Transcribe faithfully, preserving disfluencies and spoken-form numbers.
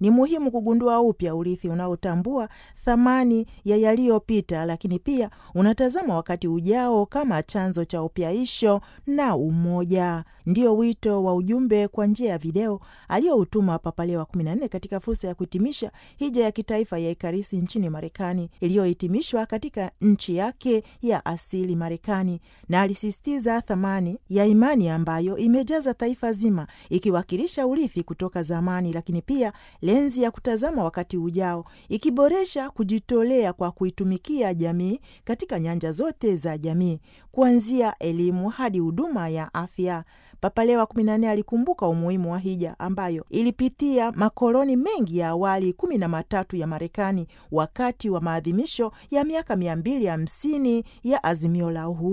Ni muhimu kugundua upya urithi unaotambua thamani ya yaliyopita, lakini pia unatazama wakati ujao kama chanzo cha upyaisho na umoja. Ndio wito wa ujumbe kwa njia ya video aliyoutuma Papa Leo wa kumi na nne katika fursa ya kuhitimisha hija ya kitaifa ya Ekaristi nchini Marekani, iliyohitimishwa katika nchi yake ya asili Marekani, na alisisitiza thamani ya imani ambayo imejaza taifa zima, ikiwakilisha urithi kutoka zamani, lakini pia lenzi ya kutazama wakati ujao, ikiboresha kujitolea kwa kuitumikia jamii katika nyanja zote za jamii, kuanzia elimu hadi huduma ya afya. Papa Leo wa kumi na nne alikumbuka umuhimu wa hija ambayo ilipitia makoloni mengi ya awali kumi na matatu ya Marekani wakati wa maadhimisho ya miaka mia mbili hamsini ya Azimio la Uhuru.